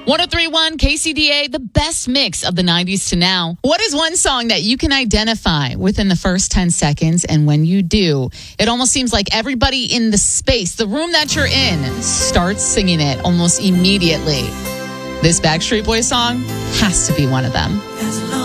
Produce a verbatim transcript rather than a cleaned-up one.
one oh three point one K C D A, the best mix of the nineties to now. What is one song that you can identify within the first ten seconds? And when you do, it almost seems like everybody in the space, the room that you're in, starts singing it almost immediately. This Backstreet Boys song has to be one of them.